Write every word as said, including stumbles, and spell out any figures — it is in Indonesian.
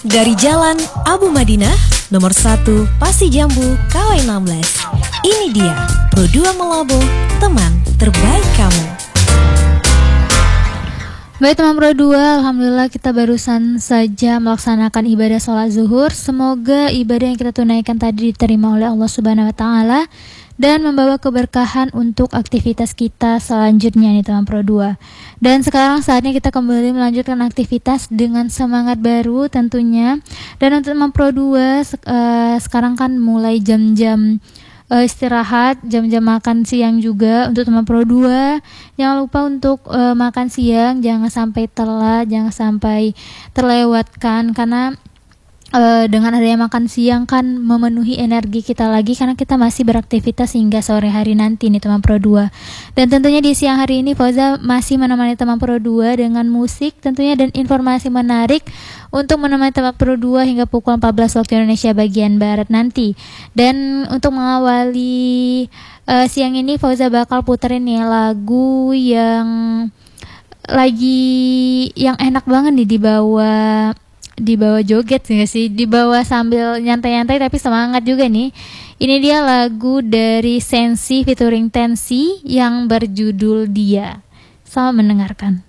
Dari Jalan Abu Madinah, nomor satu, Pasi Jambu, K W enam belas. Ini dia, Pro dua Melabo, teman terbaik kamu. Baik teman Pro dua, Alhamdulillah kita barusan saja melaksanakan ibadah sholat zuhur. Semoga ibadah yang kita tunaikan tadi diterima oleh Allah Subhanahu Wa Taala dan membawa keberkahan untuk aktivitas kita selanjutnya nih teman Pro dua. Dan sekarang saatnya kita kembali melanjutkan aktivitas dengan semangat baru tentunya. Dan untuk teman Pro dua, sek- uh, sekarang kan mulai jam-jam uh, istirahat, jam-jam makan siang juga. Untuk teman Pro dua, jangan lupa untuk uh, makan siang, jangan sampai telat, jangan sampai terlewatkan, karena Uh, dengan adanya makan siang kan memenuhi energi kita lagi karena kita masih beraktivitas hingga sore hari nanti nih teman Pro dua. Dan tentunya di siang hari ini Fauza masih menemani teman Pro dua dengan musik tentunya dan informasi menarik untuk menemani teman Pro dua hingga pukul empat belas waktu Indonesia bagian Barat nanti. Dan untuk mengawali uh, siang ini Fauza bakal puterin nih lagu yang lagi yang enak banget nih dibawa dibawa joget nggak sih, dibawa sambil nyantai-nyantai tapi semangat juga nih. Ini dia lagu dari Sensi featuring Tensi yang berjudul Dia. Selamat mendengarkan.